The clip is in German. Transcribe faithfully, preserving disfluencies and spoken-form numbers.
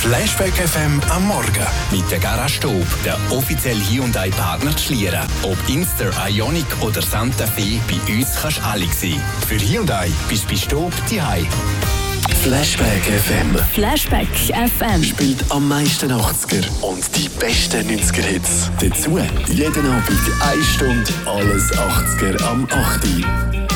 Flashback F M am Morgen. Mit der Garage Staub, der offizielle Hyundai-Partner zu Schlieren. Ob Inster, Ioniq oder Santa Fe, bei uns kannst du alle sehen. Für Hyundai bist du bei Staub daheim. Flashback F M. Flashback F M. Spielt am meisten achtziger und die besten neunziger-Hits. Dazu jeden Abend eine Stunde alles achtziger am acht Uhr.